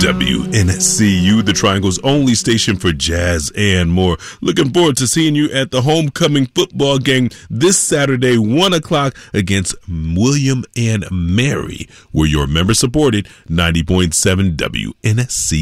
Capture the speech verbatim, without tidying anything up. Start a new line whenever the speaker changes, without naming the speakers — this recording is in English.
W N C U, the Triangle's only station for jazz and more. Looking forward to seeing you at the homecoming football game this Saturday, one o'clock against William and Mary. We're your member-supported ninety point seven W N C U.